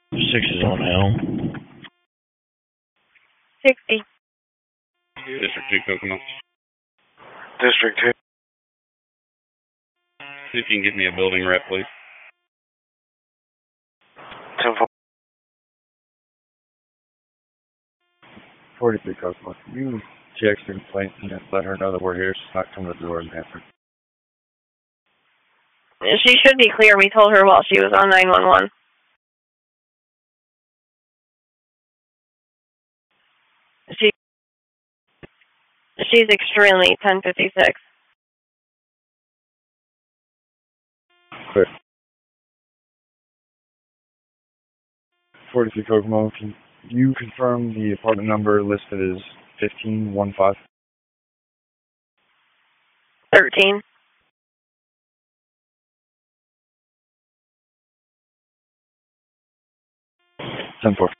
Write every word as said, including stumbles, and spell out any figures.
Six is on Elm. sixty. District two, Kokomo. District two. See if you can get me a building rep, please. ten four. forty-three Kokomo. You check your complaint and let her know that we're here. She's not coming to the door and answer. She should be clear. We told her while she was on nine one one. She, she's extremely ten fifty-six. Clear. forty-three Kokomo, can you confirm the apartment number listed as fifteen one five? thirteen. ten four.